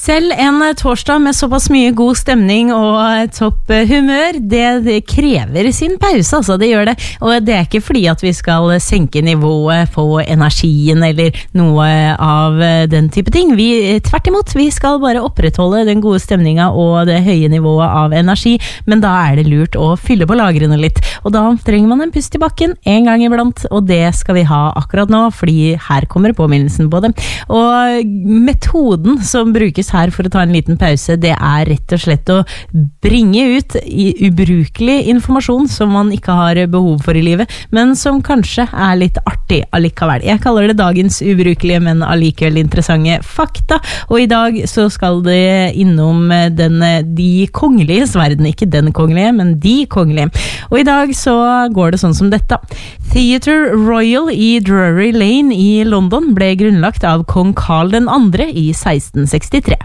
Selv en torsdag med såpass mye god stemning og topp humør, det krever sin pause, altså det gjør det. Og det ikke fordi at vi skal senke nivået på energien eller noe av den type ting. Tvert imot, vi skal bare opprettholde den gode stemningen og det høye nivået av energi, men da det lurt å fylle på lagrene litt. Og da trenger man en pust i bakken en gang iblant, og det skal vi ha akkurat nå, fordi her kommer påminnelsen på det. Og metoden som brukes her for å ta en liten pause, det rett og slett å bringe ut ubrukelig informasjon som man ikke har behov for i livet, men som kanskje litt artig allikevel. Jeg kaller det dagens ubrukelige, men allikevel interessante fakta, og i dag så skal det innom de kongeliges verden, ikke den kongelige, men de kongelige. Og i dag så går det sånn som dette. Theatre Royal i Drury Lane i London ble grunnlagt av kong Karl den andre i 1663.